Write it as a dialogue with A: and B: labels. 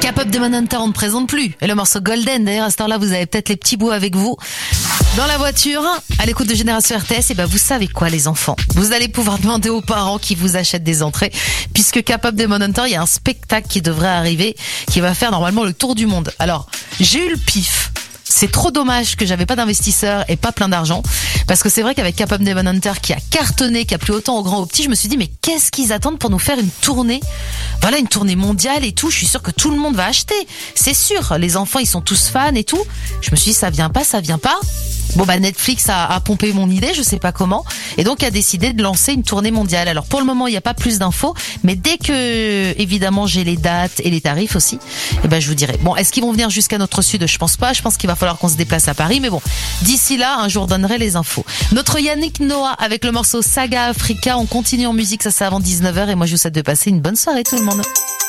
A: K-pop Demon Hunter, on ne présente plus. Et le morceau Golden, d'ailleurs, à cette heure-là, vous avez peut-être les petits bouts avec vous. Dans la voiture, à l'écoute de Génération RTS, et ben vous savez quoi les enfants, vous allez pouvoir demander aux parents qui vous achètent des entrées, puisque K-pop Demon Hunter, il y a un spectacle qui devrait arriver, qui va faire normalement le tour du monde. Alors, j'ai eu le pif. C'est trop dommage que j'avais pas d'investisseurs et pas plein d'argent, parce que c'est vrai qu'avec K-pop Demon Hunter qui a cartonné, qui a plu autant aux grands aux petits, je me suis dit mais qu'est-ce qu'ils attendent pour nous faire une tournée, voilà, une tournée mondiale et tout. Je suis sûre que tout le monde va acheter, c'est sûr, les enfants ils sont tous fans et tout. Je me suis dit ça vient pas. Bon bah Netflix a pompé mon idée, je sais pas comment, et donc a décidé de lancer une tournée mondiale. Alors pour le moment il n'y a pas plus d'infos, mais dès que évidemment j'ai les dates et les tarifs aussi, et ben je vous dirai. Bon, est-ce qu'ils vont venir jusqu'à notre sud? Je pense pas. Je pense qu'il va falloir qu'on se déplace à Paris, mais bon, d'ici là un jour je donnerai les infos. Notre Yannick Noah avec le morceau Saga Africa. On continue en musique, ça c'est avant 19h, et moi je vous souhaite de passer une bonne soirée tout le monde.